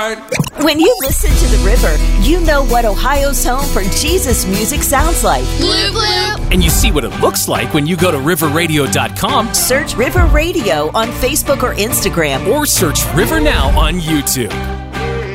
ride. When you listen to The River, you know what Ohio's home for Jesus music sounds like. Bloop, bloop. And you see what it looks like when you go to riverradio.com. Search River Radio on Facebook or Instagram. Or search River Now on YouTube.